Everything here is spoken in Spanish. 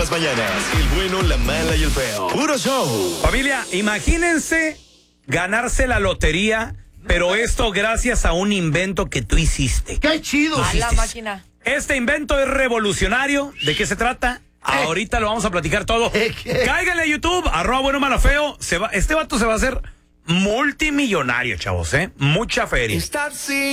las mañanas. El bueno, la mala y el feo. Puro show. Familia, imagínense ganarse la lotería, pero esto gracias a un invento que tú hiciste. ¡Qué chido! A la máquina. Este invento es revolucionario. ¿De qué se trata? Ahorita lo vamos a platicar todo. Cáiganle a YouTube, @bueno-malo-feo. Este vato se va a hacer multimillonario, chavos, ¿eh? Mucha feria.